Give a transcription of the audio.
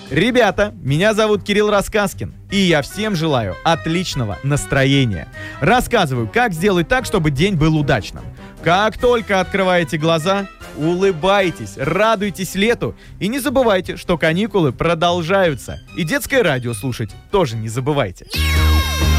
Ребята, меня зовут Кирилл Рассказкин, и я всем желаю отличного настроения. Рассказываю, как сделать так, чтобы день был удачным. Как только открываете глаза, улыбайтесь, радуйтесь лету и не забывайте, что каникулы продолжаются. И детское радио слушать тоже не забывайте.